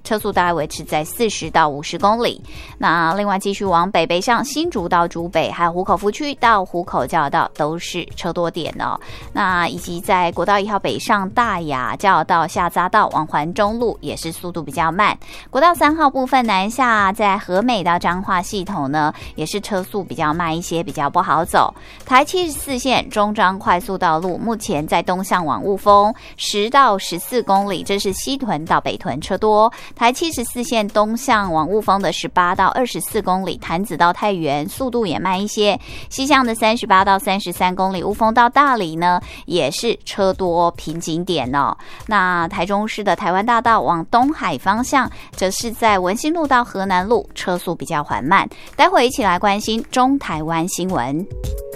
车速大概维持在40到50公里。那另外继续往北上，新竹到竹北，还有湖口福区到湖口交流道都是车多点哦。那以及在国道1号北上大雅交流道下匝道往环中路也是速度比较慢。国道3号部分南下，在和美到彰化系统呢，也是车速比较慢一些，比较不好走。台74线中彰快速道路目前在东向往雾峰10到14公里，这是西屯到北屯车多。台74线东向往雾峰的18到24公里，潭子到太原速度也慢一些。西向的38到33公里，雾峰到大里呢也是车多瓶颈点哦。那台中市的台湾大道往东海方向，则是在文心路到河南路车速比较缓慢。待会一起来关心中台湾新闻。